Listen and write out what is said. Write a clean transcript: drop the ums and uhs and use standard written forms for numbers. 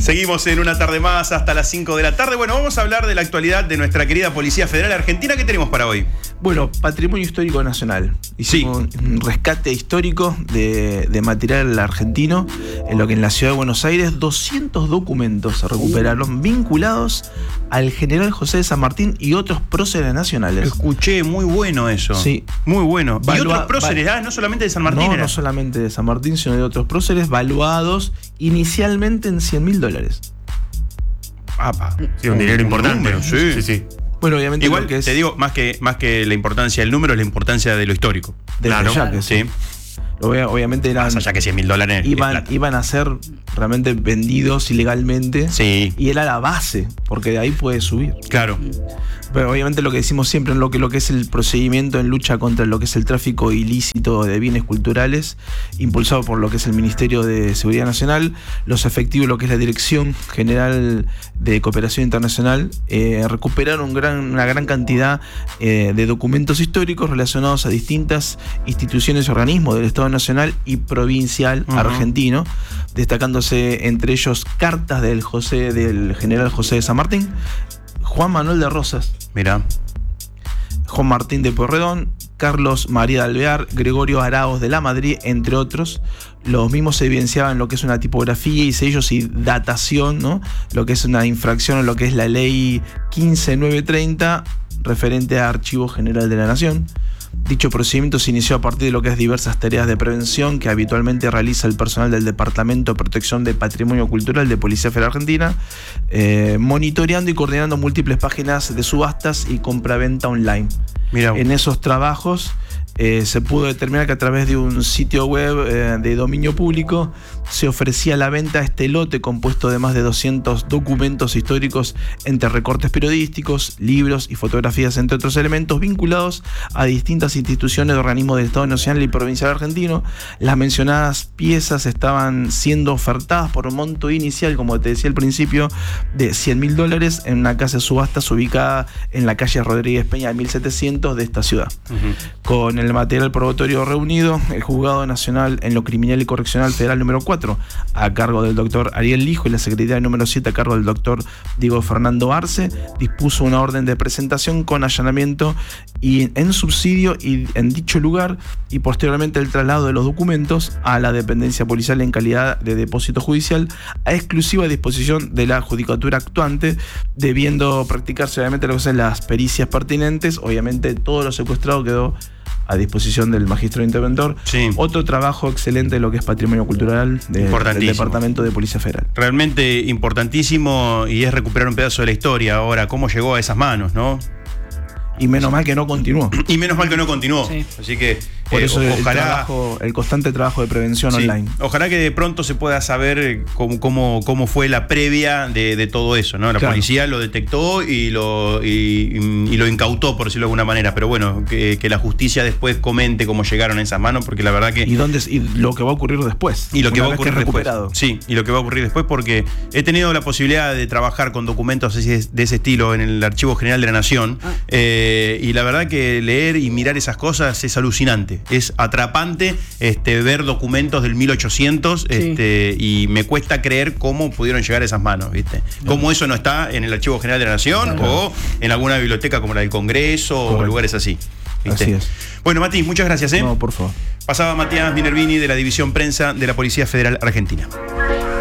Seguimos en una tarde más hasta las 5 de la tarde. Bueno, vamos a hablar de la actualidad de nuestra querida Policía Federal Argentina. ¿Qué tenemos para hoy? Bueno, Patrimonio Histórico Nacional. Hicimos un rescate histórico de material argentino, en lo que en la ciudad de Buenos Aires 200 documentos se recuperaron vinculados al general José de San Martín y otros próceres nacionales. Escuché, muy bueno eso. Sí. Muy bueno. Y otros próceres, no solamente de San Martín. No solamente de San Martín, sino de otros próceres, valuados inicialmente en $100.000. Sí, un dinero importante. Sí. Bueno, obviamente igual lo que es, te digo, más que la importancia del número, es la importancia de lo histórico. Claro, sí. Obviamente eran, más allá que $100.000 iban a ser realmente vendidos ilegalmente. Sí. Y era la base, porque de ahí puede subir. Claro. Pero obviamente lo que decimos siempre en lo que es el procedimiento en lucha contra lo que es el tráfico ilícito de bienes culturales, impulsado por lo que es el Ministerio de Seguridad Nacional, los efectivos, lo que es la Dirección General de Cooperación Internacional, recuperaron una gran cantidad de documentos históricos relacionados a distintas instituciones y organismos del Estado Nacional y provincial argentino, destacándose entre ellos cartas del general José de San Martín, Juan Manuel de Rosas, Juan Martín de Pueyrredón, Carlos María de Alvear, Gregorio Araos de la Madrid, entre otros. Los mismos se evidenciaban lo que es una tipografía y sellos y datación, ¿no? Lo que es una infracción en lo que es la ley 15930, referente a Archivo General de la Nación. Dicho procedimiento se inició a partir de lo que es diversas tareas de prevención que habitualmente realiza el personal del Departamento de Protección de Patrimonio Cultural de Policía Federal Argentina, monitoreando y coordinando múltiples páginas de subastas y compraventa online. En esos trabajos se pudo determinar que a través de un sitio web de dominio público se ofrecía la venta este lote compuesto de más de 200 documentos históricos entre recortes periodísticos, libros y fotografías, entre otros elementos vinculados a distintas instituciones de organismos del Estado Nacional y Provincial Argentino. Las mencionadas piezas estaban siendo ofertadas por un monto inicial, como te decía al principio, de $100.000 en una casa de subastas ubicada en la calle Rodríguez Peña 1700 de esta ciudad. Con el material probatorio reunido, el Juzgado Nacional en lo Criminal y Correccional Federal número 4, a cargo del doctor Ariel Lijo, y la Secretaría número 7, a cargo del doctor Diego Fernando Arce, dispuso una orden de presentación con allanamiento y en subsidio y en dicho lugar, y posteriormente el traslado de los documentos a la dependencia policial en calidad de depósito judicial a exclusiva disposición de la judicatura actuante, debiendo practicarse obviamente lo que son las pericias pertinentes. Obviamente todo lo secuestrado quedó a disposición del magistrado interventor. Otro trabajo excelente de lo que es patrimonio cultural del Departamento de Policía Federal. Realmente importantísimo, y es recuperar un pedazo de la historia. Ahora, cómo llegó a esas manos, ¿no? Y menos mal que no continuó. Sí. Así que por eso ojalá el constante trabajo de prevención online. Ojalá que de pronto se pueda saber cómo fue la previa de todo eso, ¿no? La policía lo detectó y lo incautó, por decirlo de alguna manera. Pero bueno, que la justicia después comente cómo llegaron a esas manos, porque la verdad que... Y lo que va a ocurrir después. Y lo que va a ocurrir después. Sí, y lo que va a ocurrir después, porque he tenido la posibilidad de trabajar con documentos de ese estilo en el Archivo General de la Nación. Y la verdad que leer y mirar esas cosas es alucinante, es atrapante ver documentos del 1800 y me cuesta creer cómo pudieron llegar a esas manos, ¿viste? Cómo eso no está en el Archivo General de la Nación o en alguna biblioteca como la del Congreso o lugares así, ¿viste? Así es. Bueno, Mati, muchas gracias. No, por favor. Pasaba Matías Minervini de la División Prensa de la Policía Federal Argentina.